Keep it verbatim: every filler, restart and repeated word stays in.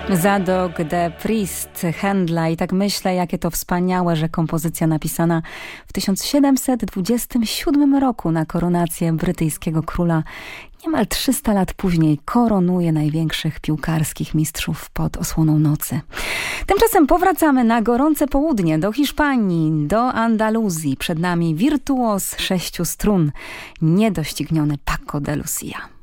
Zadok the Priest Händla i tak myślę, jakie to wspaniałe, że kompozycja napisana w tysiąc siedemset dwudziestym siódmym roku na koronację brytyjskiego króla niemal trzysta lat później koronuje największych piłkarskich mistrzów pod osłoną nocy. Tymczasem powracamy na gorące południe, do Hiszpanii, do Andaluzji. Przed nami wirtuoz sześciu strun, niedościgniony Paco de Lucia.